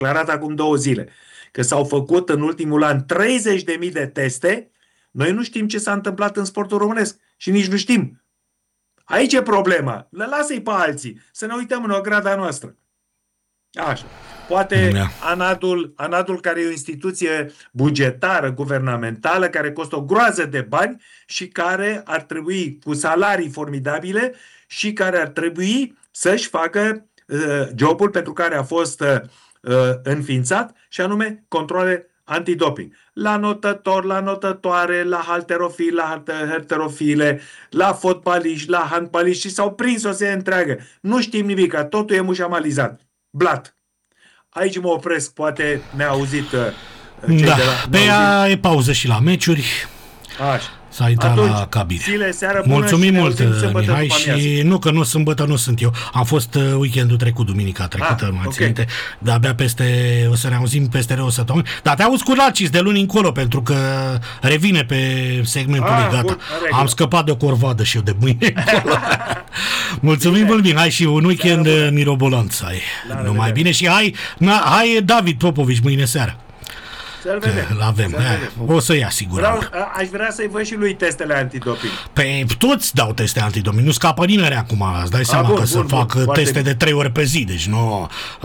declarat acum 2 zile că s-au făcut în ultimul an 30.000 de teste, noi nu știm ce s-a întâmplat în sportul românesc și nici nu știm. Aici e problema. Lasă-i pe alții, să ne uităm în ograda noastră. Așa. Poate ANAD-ul, care e o instituție bugetară, guvernamentală, care costă o groază de bani și care ar trebui, cu salarii formidabile, și care ar trebui să-și facă jobul pentru care a fost înființat, și anume controle antidoping. La notător, la notătoare, la halterofili, la halterofile, la fotbaliști, la handbaliști, și s-au prins o serie întreagă. Nu știm nimic, totul e mușamalizat. Blat. Aici mă opresc, poate ne-a auzit cei de la... Pe ea e pauză și la meciuri. Așa. S-a intrat la cabine. Mulțumim mult, Mihai, și nu că nu sâmbătă nu sunt eu. Am fost weekendul trecut, duminica trecută, mai ținute, dar abia o să ne auzim peste 2 săptămâni. Dar te auzi cu Racis de luni încolo, pentru că revine pe segmentul gata. Bun, am scăpat de o corvadă și eu de mâine. Mulțumim mult, Mihai, și un weekend mirobolant să ai. Numai bine și hai David Popovici mâine seară. Să-l vedem. L-avem. O să ia sigur. Aș vrea să-i văd și lui testele antidoping. Pe toți dau teste antidoping. Nu scapă nimeni acum. Îți dai seama că să fac teste de 3 ori pe zi. Deci nu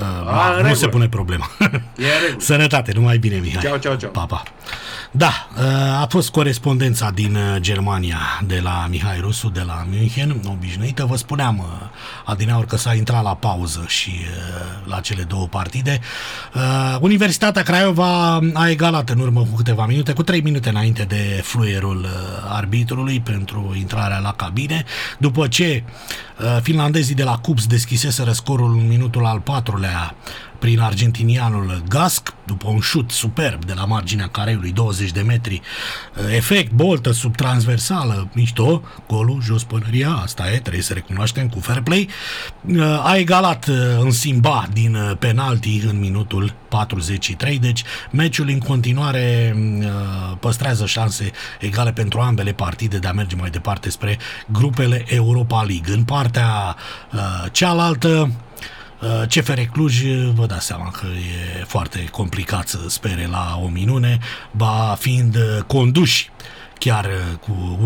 se pune problema. Sănătate. Numai bine, Mihai. Ciao. Pa, pa. Da, a fost corespondența din Germania de la Mihai Rusu, de la München, obișnuită. Vă spuneam adineauri că s-a intrat la pauză și la cele 2 partide. Universitatea Craiova a egalat în urmă cu câteva minute, cu 3 minute înainte de fluierul arbitrului pentru intrarea la cabine, după ce finlandezii de la Cups deschiseseră scorul în minutul al 4-lea prin argentinianul Gask, după un șut superb de la marginea careului, 20 de metri, efect, boltă sub transversală, mișto, golul, jos pânăria, asta e, trebuie să recunoaștem, cu fair play, a egalat în Simba din penalti în minutul 43, deci meciul în continuare păstrează șanse egale pentru ambele partide de a merge mai departe spre grupele Europa League. În partea cealaltă, CFR Cluj, vă dați seama că e foarte complicat să spere la o minune, fiind conduși chiar cu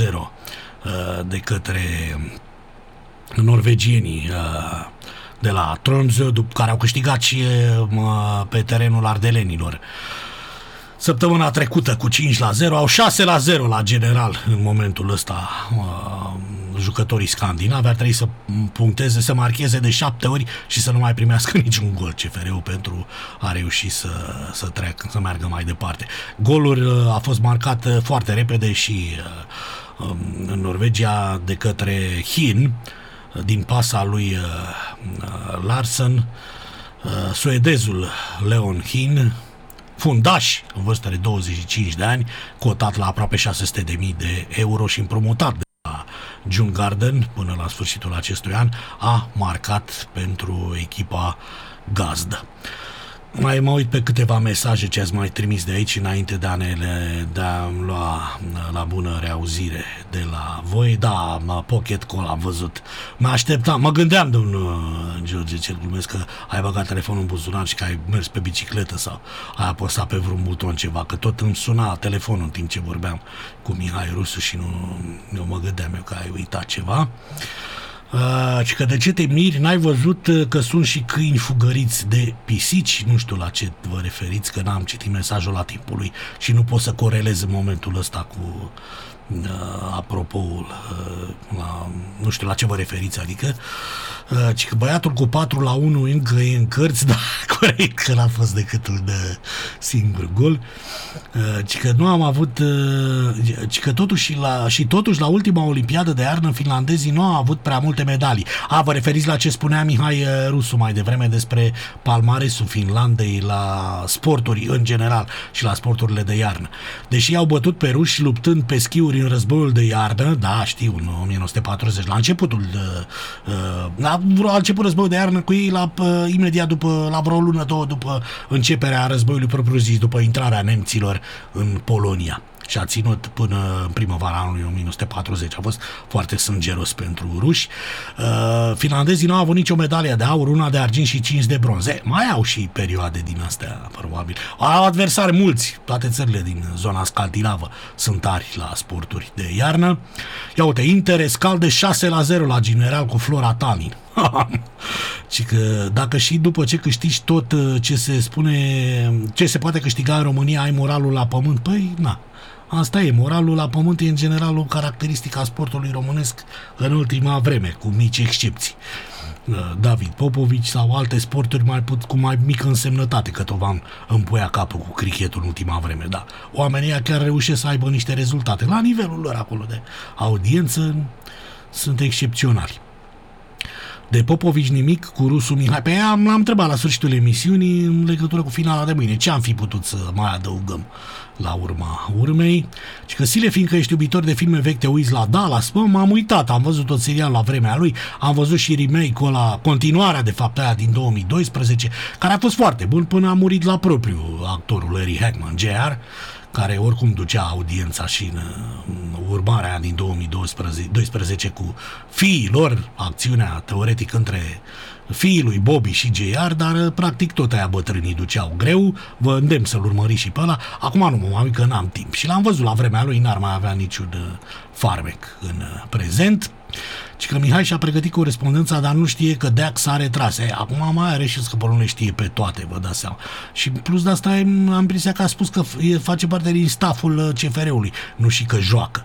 1-0 de către norvegienii de la Tromsø, care au câștigat și pe terenul ardelenilor săptămâna trecută cu 5-0, au 6-0 la general în momentul ăsta. Jucătorii scandinavi ar trebui să puncteze, să marcheze de 7 ori și să nu mai primească niciun gol CFR-ul pentru a reuși să treacă, să meargă mai departe. Golul a fost marcat foarte repede și în Norvegia de către Hin, din pasa lui Larsen, suedezul Leon Hin, fundaș în vârstă de 25 de ani, cotat la aproape 600.000 de euro și împrumutat de la Djurgården până la sfârșitul acestui an, a marcat pentru echipa gazdă. Mai mă uit pe câteva mesaje ce ați mai trimis de aici înainte de a lua la bună reauzire de la voi. Da, pocket call am văzut. Mă așteptam, mă gândeam, domnul George, cel glumesc, că ai băgat telefonul în buzunar și că ai mers pe bicicletă sau ai apăsat pe vreun buton ceva, că tot îmi suna telefonul în timp ce vorbeam cu Mihai Rusu și nu mă gândeam eu că ai uitat ceva. Și că de ce te miri, n-ai văzut că sunt și câini fugăriți de pisici? Nu știu la ce vă referiți, că n-am citit mesajul la timpul și nu pot să corelez în momentul ăsta cu apropo nu știu la ce vă referiți, adică ci că băiatul cu 4-1 încă e în cărți, dar corect că n-a fost decât un singur gol, ci că nu am avut ci că totuși la ultima olimpiadă de iarnă finlandezii nu au avut prea multe medalii. Vă referiți la ce spunea Mihai Rusu mai devreme despre palmaresul Finlandei la sporturi în general și la sporturile de iarnă. Deși au bătut pe ruși luptând pe schiuri în războiul de iarnă, da, știu, în 1940, la începutul la început războiul de iarnă cu ei imediat după, la vreo lună, 2 după începerea războiului propriu-zis, după intrarea nemților în Polonia. și a ținut până în primăvara anului 1940. A fost foarte sângeros pentru ruși. Finlandezii nu au avut nicio medalie de aur, una de argint și 5 de bronz. Mai au și perioade din astea, probabil. Au adversari mulți, toate țările din zona scandinavă sunt tari la sporturi de iarnă. Ia uite, Inter scalde 6-0 la General cu Flora Tallinn. Și că dacă și după ce câștigi tot ce se spune, ce se poate câștiga în România, ai moralul la pământ, păi na, asta e, moralul la pământ e în general o caracteristică a sportului românesc în ultima vreme, cu mici excepții. David Popovici sau alte sporturi cu mai mică însemnătate, că tot v-am împuia capul cu crichetul în ultima vreme, da. Oamenii chiar reușesc să aibă niște rezultate la nivelul lor acolo de audiență, sunt excepționali. De Popovici nimic, cu rusul Mihai. Pe ea l-am întrebat la sfârșitul emisiunii în legătură cu finala de mâine. Ce am fi putut să mai adăugăm la urma urmei? Și că Sile, fiindcă ești iubitor de filme vechi, te uiți la Dallas, m-am uitat, am văzut tot serialul la vremea lui, am văzut și remake-ul ăla, continuarea de fapt aia din 2012, care a fost foarte bun până a murit la propriu actorul Larry Hagman, Jr., care oricum ducea audiența și în urmarea aia din 2012 cu fiii lor, acțiunea teoretic între fiii lui Bobby și JR, dar practic tot aia bătrânii duceau greu, vă îndemn să-l urmăriți și pe ăla. Acum nu mă că n-am timp și l-am văzut la vremea lui, n-ar mai avea niciun farmec în prezent. Și că Mihai și-a pregătit corespondența, dar nu știe că Deac s-a retras. Acum mai are și că nu le știe pe toate, vă dați seama. Și plus de asta am impresia că a spus că face parte din stafful CFR-ului, nu și că joacă.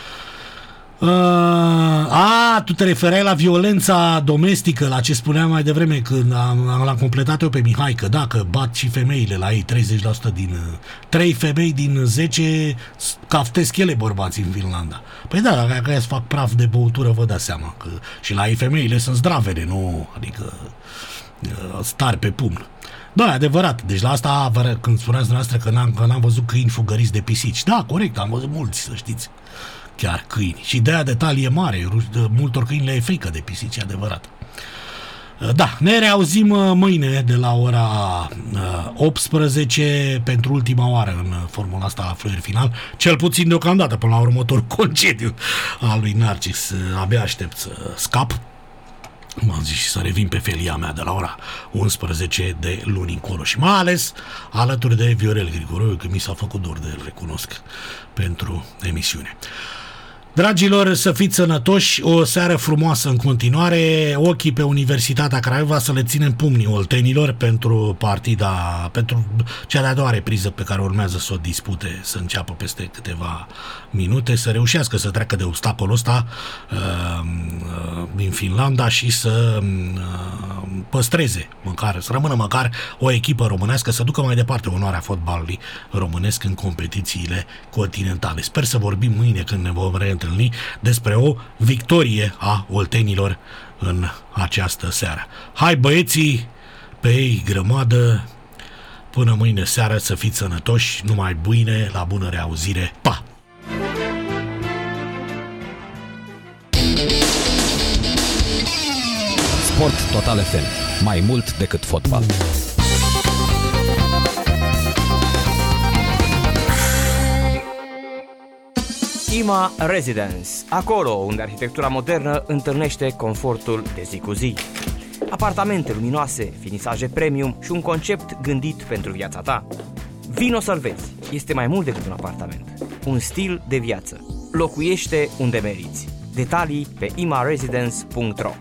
Tu te referai la violența domestică, la ce spuneam mai devreme când l-am completat eu pe Mihai, că dacă bat și femeile la ei, 30% din 3 femei din 10 caftesc ele bărbații în Finlanda. Păi da, dacă aia fac praf de băutură, vă dați seama că și la ei femeile sunt zdravene, nu, adică stari pe pumn. Da, e adevărat. Deci la asta, când spuneați dumneavoastră că n-am văzut câini fugăriți de pisici. Da, corect, am văzut mulți, să știți. Chiar câini. Și de aia de talie mare. Multor câini le e frică de pisici, e adevărat. Da, ne reauzim mâine de la ora 18 pentru ultima oară în formula asta la fluier final. Cel puțin deocamdată până la următorul concediu al lui Narcis. Abia aștept să scap. M-am zis și să revin pe felia mea de la ora 11 de luni încolo și mai ales alături de Viorel Grigoroiu, că mi s-a făcut dor de el, recunosc, pentru emisiune. Dragilor, să fiți sănătoși, o seară frumoasă în continuare, ochii pe Universitatea Craiova, să le ținem pumnii oltenilor pentru partida, pentru cea de-a doua repriză pe care urmează să o dispute, să înceapă peste câteva minute, să reușească să treacă de obstacolul ăsta din Finlanda și să păstreze măcar, să rămână măcar o echipă românească, să ducă mai departe onoarea fotbalului românesc în competițiile continentale. Sper să vorbim mâine când ne vom reîntâlni despre o victorie a oltenilor în această seară. Hai băieții, pe ei grămadă, până mâine seară să fiți sănătoși, numai bine, la bună reauzire, pa! Sport Total FM. Mai mult decât fotbal. IMA Residence, acolo unde arhitectura modernă întâlnește confortul de zi cu zi. Apartamente luminoase, finisaje premium și un concept gândit pentru viața ta. Vino să-l vezi, este mai mult decât un apartament, un stil de viață. Locuiește unde meriți. Detalii pe imaresidence.ro.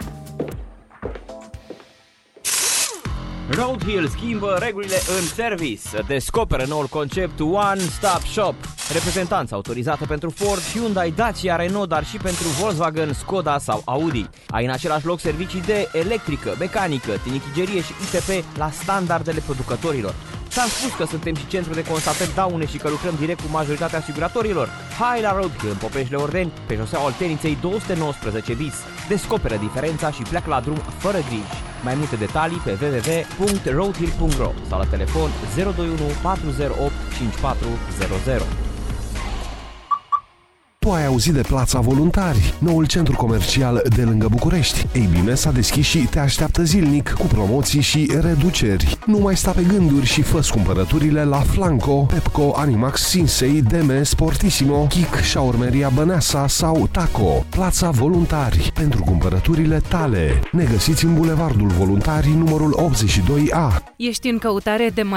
Roadhill schimbă regulile în service. Descoperă noul concept One Stop Shop. Reprezentanță autorizată pentru Ford, Hyundai, Dacia, Renault, dar și pentru Volkswagen, Skoda sau Audi. Ai în același loc servicii de electrică, mecanică, tinichigerie și ITP la standardele producătorilor. Ți-am spus că suntem și centru de constatări daune și că lucrăm direct cu majoritatea asiguratorilor. Hai la Roadhill în Popeșile Ordeni, pe șoseaua Olteniței 219 bis. Descoperă diferența și pleacă la drum fără griji. Mai multe detalii pe www.roadhill.ro sau la telefon 021 408 5400. Tu ai auzit de Plața Voluntari, noul centru comercial de lângă București. Ei bine, s-a deschis și te așteaptă zilnic cu promoții și reduceri. Nu mai sta pe gânduri și fă-ți cumpărăturile la Flanco, Pepco, Animax, Sinsei, Deme, Sportissimo, Kik, Șaurmeria Băneasa sau Taco. Plața Voluntari, pentru cumpărăturile tale. Ne găsiți în Bulevardul Voluntarii, numărul 82A. Ești în căutare de